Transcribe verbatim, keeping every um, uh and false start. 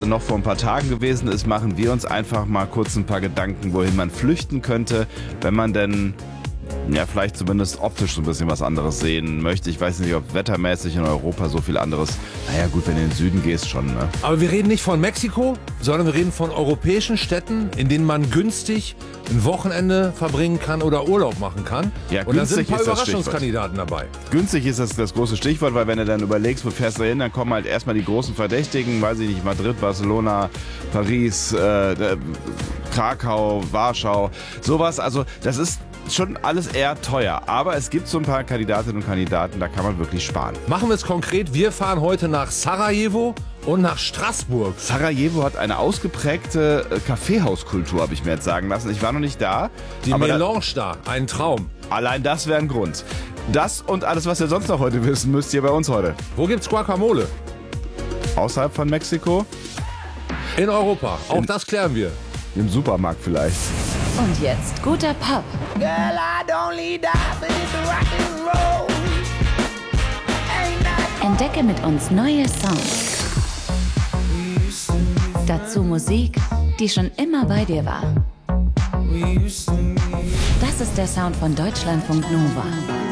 noch vor ein paar Tagen gewesen ist, machen wir uns einfach mal kurz ein paar Gedanken, wohin man flüchten könnte, wenn man denn ja vielleicht zumindest optisch so ein bisschen was anderes sehen möchte. Ich weiß nicht, ob wettermäßig in Europa so viel anderes. Naja gut, wenn du in den Süden gehst schon, ne? Aber wir reden nicht von Mexiko, sondern wir reden von europäischen Städten, in denen man günstig ein Wochenende verbringen kann oder Urlaub machen kann. Ja, und da sind ein paar günstig ist das Überraschungskandidaten dabei. Günstig ist das das große Stichwort, weil wenn du dann überlegst, wo fährst du hin, dann kommen halt erstmal die großen Verdächtigen, weiß ich nicht, Madrid, Barcelona, Paris, äh, Krakau, Warschau, sowas. Also das ist schon alles eher teuer, aber es gibt so ein paar Kandidatinnen und Kandidaten, da kann man wirklich sparen. Machen wir es konkret, wir fahren heute nach Sarajevo und nach Straßburg. Sarajevo hat eine ausgeprägte äh, Kaffeehauskultur, habe ich mir jetzt sagen lassen. Ich war noch nicht da. Die aber Melange da, ein Traum. Da, allein das wäre ein Grund. Das und alles, was ihr sonst noch heute wissen müsst, ihr bei uns heute. Wo gibt's Guacamole? Außerhalb von Mexiko? In Europa, auch In, das klären wir. Im Supermarkt vielleicht. Und jetzt guter Pop. Girl, I don't need that, but it's rock and roll. Entdecke mit uns neue Songs. Dazu Musik, die schon immer bei dir war. Das ist der Sound von Deutschlandfunk Nova.